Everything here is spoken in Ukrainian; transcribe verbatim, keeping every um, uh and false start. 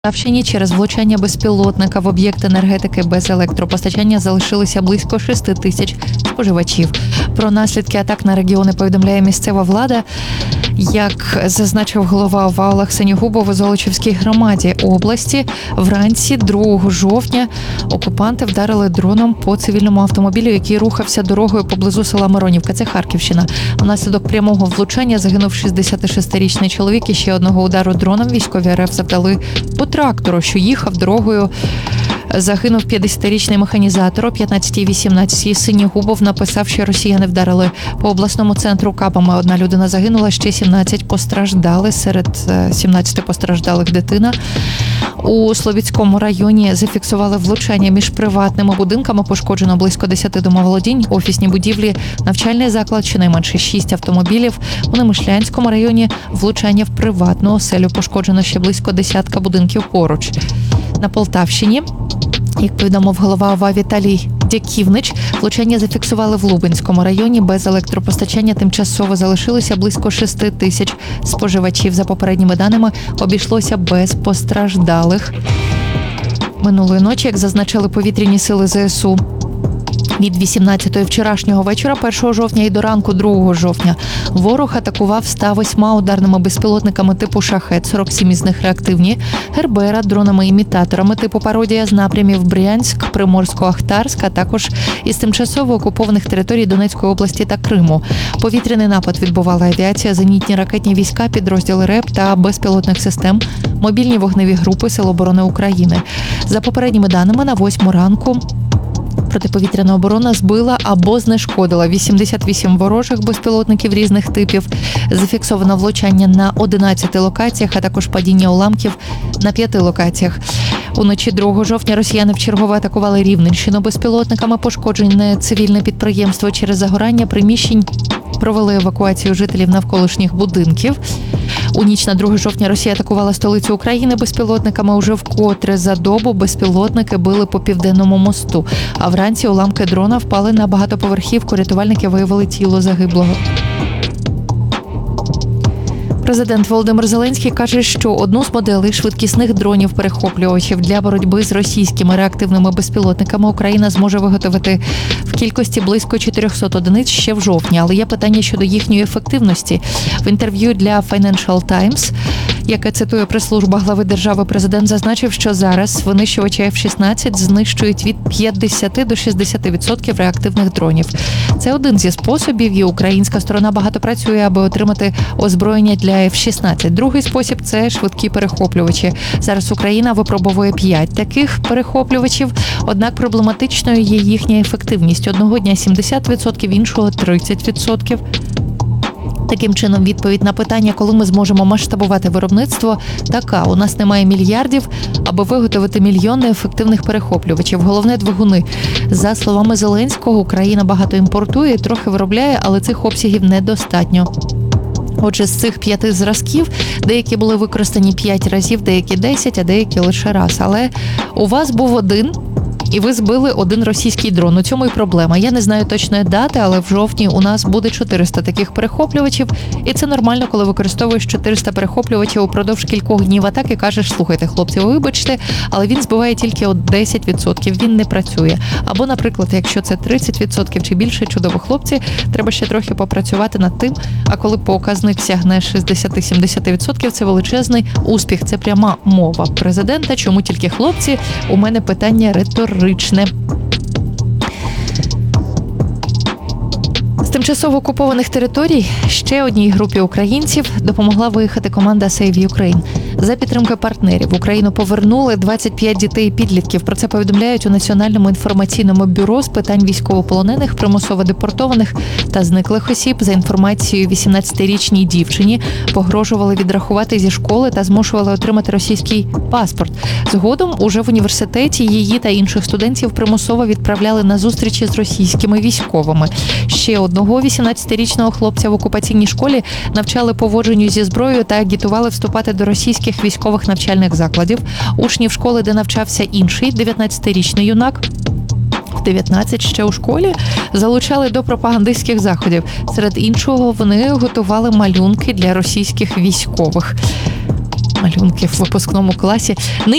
Полтавщині через влучання безпілотника в об'єкт енергетики без електропостачання залишилися близько шести тисяч споживачів. Про наслідки атак на регіони повідомляє місцева влада. Як зазначив голова ОВА Олег Синігубов, у Золочівській громаді області вранці другого жовтня окупанти вдарили дроном по цивільному автомобілю, який рухався дорогою поблизу села Миронівка. Це Харківщина. Внаслідок прямого влучання загинув шістдесятишестирічний чоловік. І ще одного удару дроном військові РФ завдали по трактору, що їхав дорогою. Загинув п'ятдесятирічний механізатор. О п'ятнадцятій вісімнадцять Синігубов написав, що росіяни вдарили по обласному центру кабами. Одна людина загинула, ще сімнадцять постраждали. Серед сімнадцяти постраждалих дитина. У Слов'янському районі зафіксували влучання між приватними будинками. Пошкоджено близько десяти домоволодінь, офісні будівлі, навчальний заклад, щонайменше шість автомобілів. У Немишлянському районі влучання в приватну оселю. Пошкоджено ще близько десятка будинків поруч. На Полтавщині, як повідомив голова ОВА Віталій Дяківнич, влучання зафіксували в Лубенському районі. Без електропостачання тимчасово залишилося близько шести тисяч споживачів. За попередніми даними, обійшлося без постраждалих. Минулої ночі, як зазначили повітряні сили ЗСУ, від вісімнадцятої вчорашнього вечора, першого жовтня, і до ранку другого жовтня, ворог атакував ста восьма ударними безпілотниками типу «Шахет», сорок сім із них реактивні, «Гербера», дронами-імітаторами типу «Пародія» з напрямів Брянськ, Приморсько-Ахтарськ, а також із тимчасово окупованих територій Донецької області та Криму. Повітряний напад відбувала авіація, зенітні ракетні війська, підрозділи РЕБ та безпілотних систем, мобільні вогневі групи Сил оборони України. За попередніми даними, на восьму ранку протиповітряна оборона збила або знешкодила вісімдесят вісім ворожих безпілотників різних типів. Зафіксовано влучання на одинадцяти локаціях, а також падіння уламків на п'яти локаціях. Уночі другого жовтня росіяни вчергове атакували Рівненщину безпілотниками. Пошкоджене цивільне підприємство через загорання приміщень. Провели евакуацію жителів навколишніх будинків. У ніч на друге жовтня Росія атакувала столицю України безпілотниками. Уже вкотре за добу безпілотники били по Південному мосту. А вранці уламки дрона впали на багатоповерхівку. Рятувальники виявили тіло загиблого. Президент Володимир Зеленський каже, що одну з моделей швидкісних дронів-перехоплювачів для боротьби з російськими реактивними безпілотниками Україна зможе виготовити в кількості близько чотирьохсот одиниць ще в жовтні. Але є питання щодо їхньої ефективності. В інтерв'ю для Financial Times, яке цитує прес-служба глави держави, президент зазначив, що зараз винищувачі еф шістнадцять знищують від п'ятдесяти до шістдесяти відсотків реактивних дронів. Це один зі способів, і українська сторона багато працює, аби отримати озброєння для еф шістнадцять. Другий спосіб – це швидкі перехоплювачі. Зараз Україна випробовує п'ять таких перехоплювачів, однак проблематичною є їхня ефективність. Одного дня сімдесят відсотків, іншого тридцять відсотків. Таким чином, відповідь на питання, коли ми зможемо масштабувати виробництво, така: у нас немає мільярдів, аби виготовити мільйони ефективних перехоплювачів. Головне – двигуни. За словами Зеленського, Україна багато імпортує, трохи виробляє, але цих обсягів недостатньо. Отже, з цих п'яти зразків деякі були використані п'ять разів, деякі десять, а деякі лише раз. Але у вас був один, і ви збили один російський дрон. У цьому і проблема. Я не знаю точної дати, але в жовтні у нас буде чотириста таких перехоплювачів. І це нормально, коли використовуєш чотириста перехоплювачів упродовж кількох днів атаки, кажеш: слухайте, хлопці, ви вибачте, але він збиває тільки от десять відсотків, він не працює. Або, наприклад, якщо це тридцять відсотків чи більше, чудово, хлопці, треба ще трохи попрацювати над тим. А коли показник сягне шістдесят-сімдесят відсотків, це величезний успіх, це пряма мова президента. Чому тільки хлопці? У мене питання риторичне. З тимчасово окупованих територій ще одній групі українців допомогла виїхати команда Save Ukraine. За підтримки партнерів в Україну повернули двадцять п'ять дітей і підлітків. Про це повідомляють у Національному інформаційному бюро з питань військовополонених, примусово депортованих та зниклих осіб. За інформацією, вісімнадцятирічній дівчині погрожували відрахувати зі школи та змушували отримати російський паспорт. Згодом уже в університеті її та інших студентів примусово відправляли на зустрічі з російськими військовими. Ще одного вісімнадцятирічного хлопця в окупаційній школі навчали поводженню зі зброєю та агітували вступати до російських військових навчальних закладів. Учнів школи, де навчався інший дев'ятнадцятирічний юнак, в дев'ятнадцять ще у школі, залучали до пропагандистських заходів. Серед іншого, вони готували малюнки для російських військових. малюнки в випускному класі.